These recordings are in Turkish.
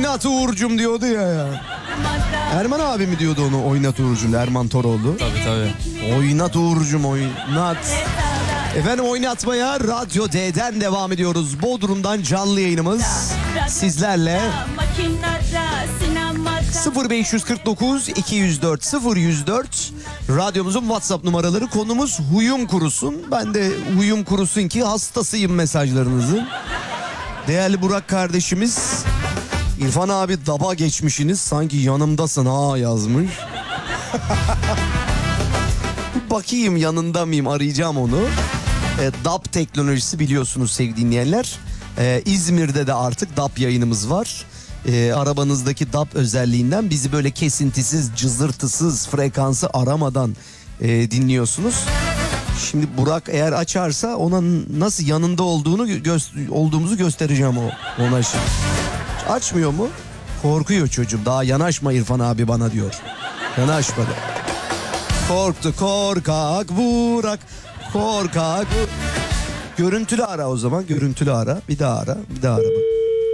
Oynat Uğur'cum diyordu ya. Erman abi mi diyordu onu, oynat Uğur'cum, Erman Toroğlu. Tabii. Oynat Uğur'cum, oynat. Efendim, oynatmaya Radyo D'den devam ediyoruz. Bodrum'dan canlı yayınımız sizlerle. 0549 204 0104 radyomuzun WhatsApp numaraları. Konumuz huyum kurusun. Ben de huyum kurusun ki hastasıyım mesajlarınızın. Değerli Burak kardeşimiz, İrfan abi daba geçmişiniz, sanki yanımdasın ha yazmış. Bakayım yanında mıyım, arayacağım onu. DAB teknolojisi biliyorsunuz sevgili dinleyenler. İzmir'de de artık DAB yayınımız var. Arabanızdaki DAB özelliğinden bizi böyle kesintisiz, cızırtısız, frekansı aramadan dinliyorsunuz. Şimdi Burak eğer açarsa ona nasıl yanında olduğumuzu göstereceğim ona şimdi. Açmıyor mu? Korkuyor çocuğum. Daha yanaşma İrfan abi bana diyor. Yanaşma da. Korktu korkak Burak. Korkak. Görüntülü ara o zaman. Görüntülü ara. Bir daha ara. Bir daha ara bak.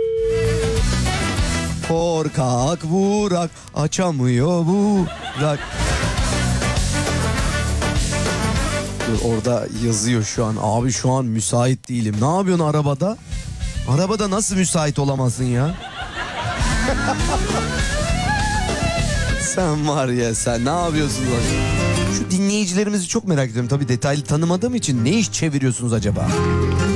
Korkak Burak. Açamıyor Burak. Orada yazıyor şu an. Abi şu an müsait değilim. Ne yapıyorsun arabada? Arabada nasıl müsait olamazsın ya? Sen var ya, sen ne yapıyorsun lan? Şu dinleyicilerimizi çok merak ediyorum. Tabii detaylı tanımadığım için ne iş çeviriyorsunuz acaba?